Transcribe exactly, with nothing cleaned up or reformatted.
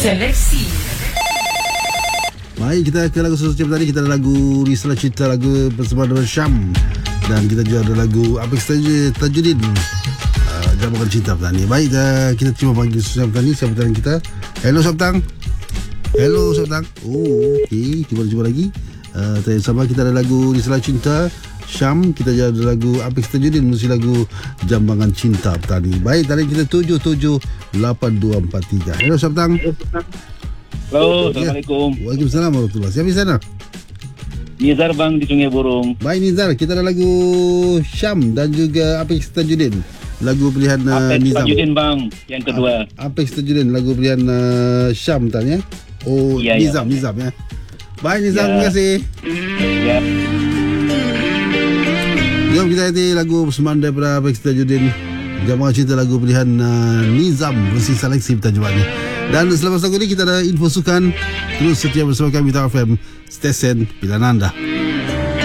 Seleksi. Baik, kita ke lagu seterusnya tadi. Kita ada lagu Risalah Cinta, lagu bersama dengan Syam. Dan kita juga ada lagu Apik Tajudin, uh, Jambangan Cinta Petani. Baik, uh, kita terima panggil Syam Petani, Syam Petani kita. Hello Syam Petang. Hello Syam Petang. Oh, okey, cuba cuba lagi. Uh, sama kita ada lagu Risalah Cinta Syam, kita juga ada lagu Apik Tajudin, mesti lagu Jambangan Cinta Petani. Baik, tadi kita tujuh tujuh lapan dua empat tiga. Hello Syam Petang. Halo, Assalamualaikum. Waalaikumsalam warahmatullahi. Siapa di sana? Nizar bang di Sungai Burung. Baik Nizar, kita ada lagu Syam dan juga Apik Tajudin, lagu pilihan uh, Apik Nizam. Tajudin bang, yang kedua. Apik Tajudin, lagu pilihan uh, Syam tanya. Oh, ya, Nizam, ya. Nizam ya. Baik Nizam, Ya. terima kasih. Ya. Jom kita nanti lagu persembahan daripada Apik Tajudin, Jambangan Cinta, lagu pilihan uh, Nizam versi seleksi bertajuk ini. Dan selepas lagu ini kita ada info sukan. Terus setia bersama kami Mita F M, stesen pilihan anda.